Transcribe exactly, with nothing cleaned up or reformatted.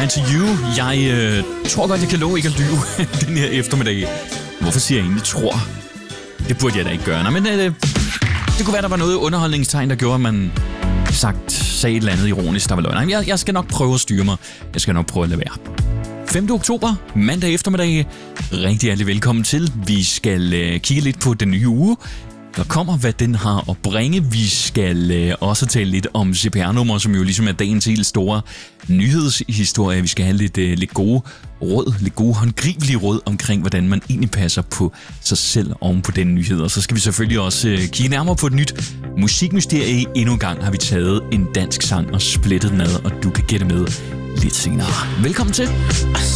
Lie to You. Jeg øh, tror godt, jeg kan love ikke at lyve den her eftermiddag. Hvorfor siger jeg egentlig tror? Det burde jeg da ikke gøre. Nå, men øh, det kunne være, der var noget underholdningstegn, der gjorde, at man sagt sagde et eller andet ironisk, der var løgn. Jeg, jeg skal nok prøve at styre mig. Jeg skal nok prøve at lade være. femte oktober, mandag eftermiddag. Rigtig hjertelig velkommen til. Vi skal øh, kigge lidt på den nye uge. Der kommer, hvad den har at bringe. Vi skal øh, også tale lidt om C P R-nummer, som jo ligesom er dagens helt store nyhedshistorie. Vi skal have lidt, øh, lidt gode råd, lidt gode håndgribelige råd omkring, hvordan man egentlig passer på sig selv oven på den nyhed. Og så skal vi selvfølgelig også øh, kigge nærmere på et nyt musikmysterie. Endnu en gang har vi taget en dansk sang og splittet den ad, og du kan gætte med lidt senere. Velkommen til.